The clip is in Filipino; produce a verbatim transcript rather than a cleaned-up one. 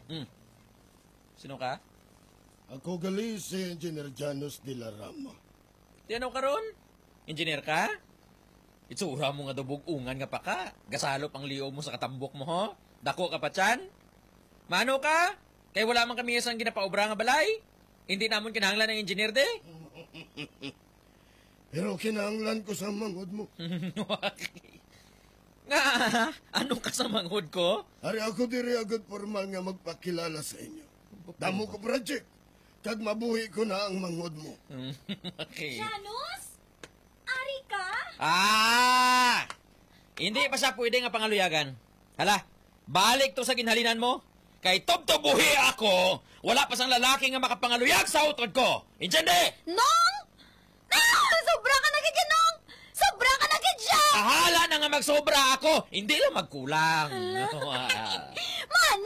Hmm. Sino ka? Ako gali si Engineer Janos de la Rama. Di ano ka ron? Engineer ka? Itsura mo nga dubog ungan nga pa ka. Gasalop ang liyo mo sa katambok mo, ho? Dako ka pa tiyan? Mano ka? Kaya wala man kami isang ginapaobra nga balay? Hindi namon kinahanglan ng engineer de? Pero kinahanglan ko sa mangod mo. Nga, anong kasamanghod ko? Ari ako diri agad formal nga magpakilala sa inyo. Damo ko project. Kag mabuhi ko na ang mangod mo. Okay. Janos? Ari ka? Ah! Hindi pa siya pwede nga pangaluyagan. Hala, balik to sa ginhalinan mo. Kay tubtubuhi ako, wala pa sang lalaki nga makapangaluyag sa utod ko. Intindi? Nong! Nong! Sobra ka na kaya, Nong! Sobra ka na kaya! Ahala na nga magsobra ako, hindi lang magkulang. Man,